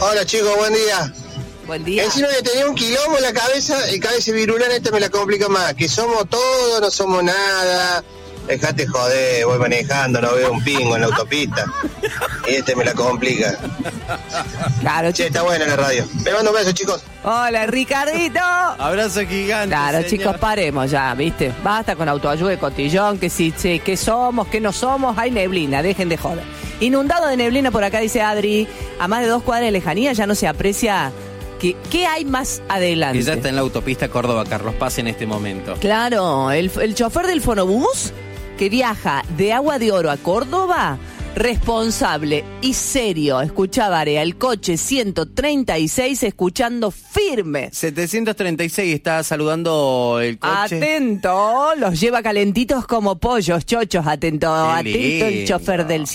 Hola chicos, buen día. Buen día. Encima que tenía un quilombo en la cabeza, el cabeza virulán me la complica más. Que somos todo, no somos nada. Dejate joder, voy manejando, no veo un pingo en la autopista. Y me la complica. Claro, che, está buena la radio. Me mando un beso, chicos. Hola, Ricardito. Abrazo gigante. Claro, señor. chicos, paremos ya, ¿viste? Basta con autoayuda y cotillón, que sí, que somos, que no somos, hay neblina, dejen de joder. Inundado de neblina por acá, dice Adri, a más de 2 cuadras de lejanía ya no se aprecia qué hay más adelante. Ella está en la autopista Córdoba-Carlos Paz en este momento. Claro, el chofer del fonobús que viaja de Agua de Oro a Córdoba, responsable y serio, escuchaba Barea, el coche 136 escuchando firme. 736 está saludando el coche. Atento, los lleva calentitos como pollos, chochos, atento, atento el chofer del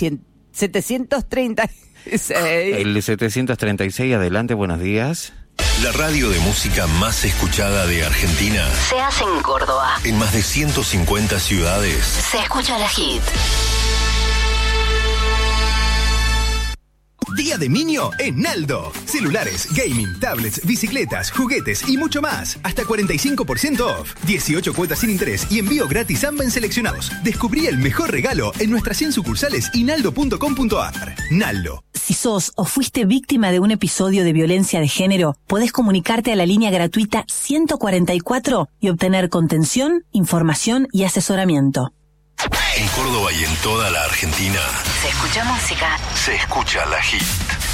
736. El 736, adelante, buenos días. La radio de música más escuchada de Argentina Se hace en Córdoba. en más de 150 ciudades. Se escucha la hit. Día de Niño en Naldo. Celulares, gaming, tablets, bicicletas, juguetes y mucho más. Hasta 45% off. 18 cuotas sin interés y envío gratis AMBA en seleccionados. Descubrí el mejor regalo en nuestras 100 sucursales y naldo.com.ar. Naldo. Si sos o fuiste víctima de un episodio de violencia de género, podés comunicarte a la línea gratuita 144 y obtener contención, información y asesoramiento. En Córdoba y en toda la Argentina Se escucha música. se escucha la hit.